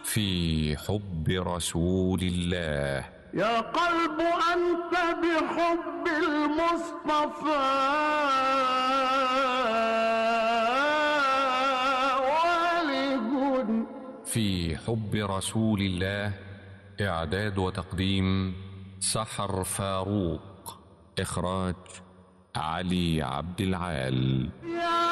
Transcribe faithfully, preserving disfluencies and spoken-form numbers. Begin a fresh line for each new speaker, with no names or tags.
في حب رسول الله.
يا قلب أنت بحب المصطفى والغ.
في حب رسول الله. إعداد وتقديم سحر فاروق. إخراج علي عبد العال.